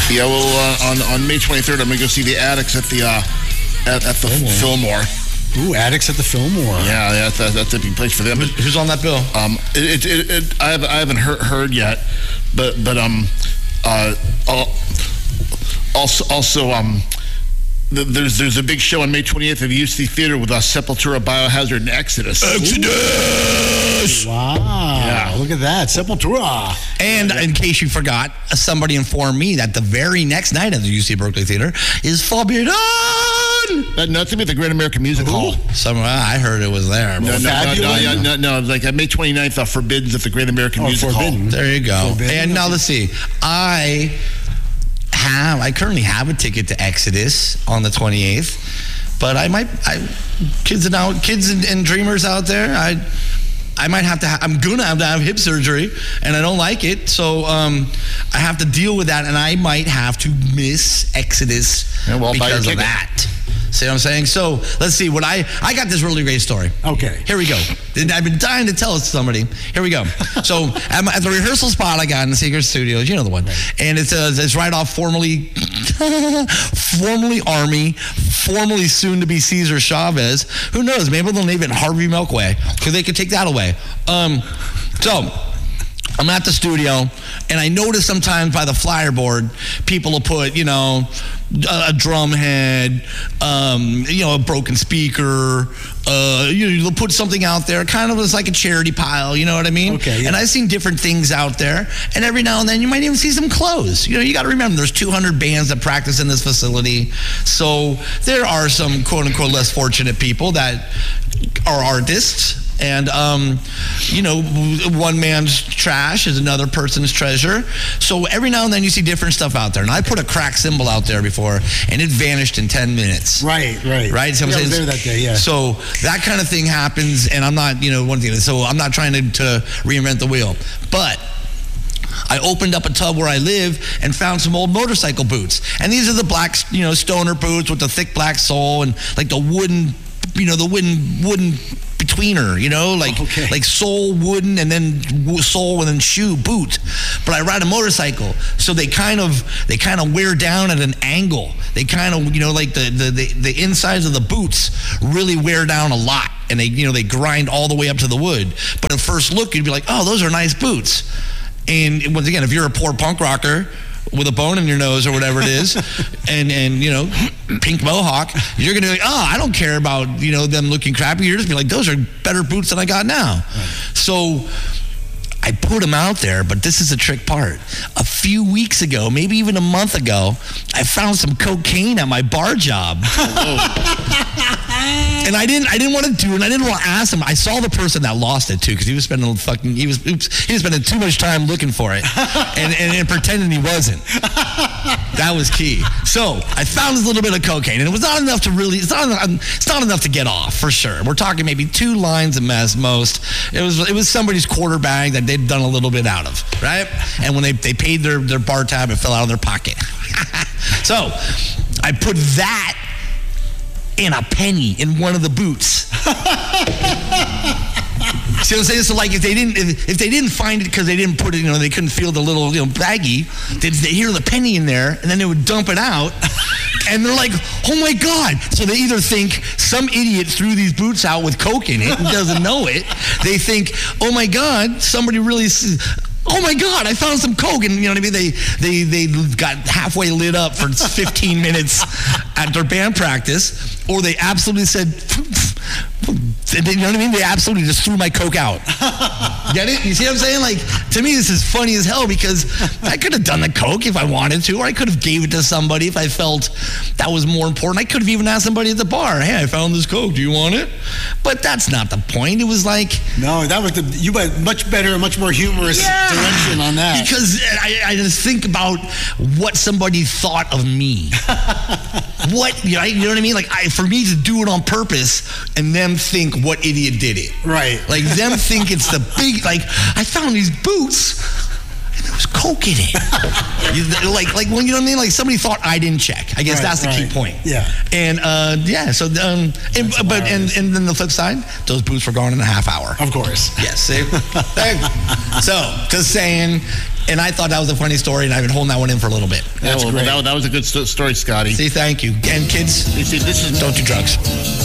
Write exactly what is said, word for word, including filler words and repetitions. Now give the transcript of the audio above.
Yeah, well, uh, on on May twenty-third, I'm going to go see the Addicts at the uh, at, at the Fillmore. Ooh, Addicts at the Fillmore. Yeah, yeah, that's, that's a big place for them. Who's, who's on that bill? Um, it, it, it, it I haven't I haven't heard, heard yet, but but um, uh, also also um. There's there's a big show on May twenty-eighth at the U C Theater with uh, Sepultura, Biohazard, and Exodus. Exodus! Wow. Yeah. Look at that. Sepultura. And in case you forgot, somebody informed me that the very next night at the U C Berkeley Theater is Forbidden! That, not to be at the Great American Music Hall. Somewhere, I heard it was there. No, no, no, no, yeah, no, no, like uh, May twenty-ninth, uh, Forbidden's at the Great American Oh, Music Forbidden. Hall. There you go. Forbidden. And now let's see. I have, I currently have a ticket to Exodus on the twenty-eighth, but I might, I, kids and out, kids and, and dreamers out there, I, I might have to, ha- I'm gonna have to have hip surgery, and I don't like it, so um, I have to deal with that, and I might have to miss Exodus Yeah, well, buy your because of ticket. that. See what I'm saying? So let's see. What I I got this really great story. Okay. Here we go. And I've been dying to tell it to somebody. Here we go. So at, my, at the rehearsal spot I got in the Secret Studios, you know the one, and it's uh, it's right off formerly formerly Army, formerly soon to be Cesar Chavez. Who knows? Maybe they'll name it Harvey Milkway because they could take that away. Um, so. I'm at the studio, and I notice sometimes by the flyer board, people will put, you know, a, a drum head, um, you know, a broken speaker. Uh, you know, they'll put something out there, kind of as like a charity pile. You know what I mean? Okay. Yeah. And I've seen different things out there, and every now and then you might even see some clothes. You know, you got to remember there's two hundred bands that practice in this facility, so there are some quote unquote less fortunate people that are artists. And, um, you know, one man's trash is another person's treasure. So every now and then you see different stuff out there. And I put a crack cymbal out there before, and it vanished in ten minutes. Right, right. Right? So I'm Yeah, I was saying- there that day, yeah. So that kind of thing happens, and I'm not, you know, one thing. So I'm not trying to, to reinvent the wheel. But I opened up a tub where I live and found some old motorcycle boots. And these are the black, you know, stoner boots with the thick black sole and like the wooden, you know, the wooden, wooden betweener, you know, like Okay. like sole wooden and then w- sole and then shoe boot. But I ride a motorcycle, so they kind of they kind of wear down at an angle. They kind of, you know, like the, the the the insides of the boots really wear down a lot, and they, you know, they grind all the way up to the wood. But at first look, you'd be like, oh, those are nice boots. And once again, if you're a poor punk rocker with a bone in your nose or whatever it is, and, and, you know, pink mohawk, you're going to be like, oh, I don't care about, you know, them looking crappy. You're just be like, those are better boots than I got now. Right. So I put them out there, but this is the trick part. A few weeks ago, maybe even a month ago, I found some cocaine at my bar job. And I didn't I didn't want to do it, and I didn't want to ask him. I saw the person that lost it too, because he was spending fucking he was oops, he was spending too much time looking for it and, and, and pretending he wasn't. That was key. So I found this little bit of cocaine, and it was not enough to really it's not it's not enough to get off for sure. We're talking maybe two lines of mess most. It was it was somebody's quarter bag that they'd done a little bit out of, right? And when they, they paid their, their bar tab, it fell out of their pocket. So I put that in a penny in one of the boots. See what I'm saying? So like if they didn't if, if they didn't find it because they didn't put it, you know, they couldn't feel the little, you know, baggie, they'd, they'd hear the penny in there, and then they would dump it out, and they're like, oh my God. So they either think some idiot threw these boots out with coke in it and doesn't know it. They think, oh my God, somebody really oh my God, I found some coke, and you know what I mean? They they they got halfway lit up for fifteen minutes at their band practice, or they absolutely said, you know what I mean? They absolutely just threw my coke out. Get it? You see what I'm saying? Like, to me, this is funny as hell, because I could have done the coke if I wanted to, or I could have gave it to somebody if I felt that was more important. I could have even asked somebody at the bar, hey, I found this coke, do you want it? But that's not the point. It was like... No, that was the, you had much better, much more humorous Yeah. direction on that. Because I, I just think about what somebody thought of me. What, you know, you know what I mean? Like, I, for me to do it on purpose and them think what idiot did it. Right. Like, them think it's the big, like, I found these boots and there was coke in it. You- like, like, well, you know what I mean? Like, somebody thought I didn't check. I guess Right, that's the key right. point. Yeah. And, uh, yeah, so, um, and, but, and, hilarious. and then the flip side, those boots were gone in a half hour. Of course. Yes. See? There- so, just saying, And I thought that was a funny story, and I've been holding that one in for a little bit. Yeah, That's well, great. That, that was a good sto- story, Scotty. See, thank you. And kids, You see, this is don't do drugs.